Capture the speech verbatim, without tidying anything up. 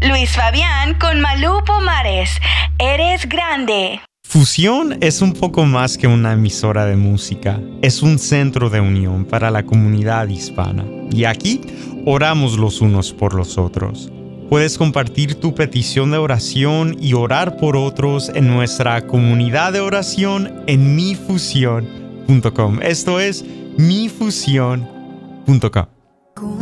Luis Fabián con Malú Pomares. Eres grande. Fusión es un poco más que una emisora de música. Es un centro de unión para la comunidad hispana. Y aquí oramos los unos por los otros. Puedes compartir tu petición de oración y orar por otros en nuestra comunidad de oración en mi fusión punto com. Esto es mi fusión punto com.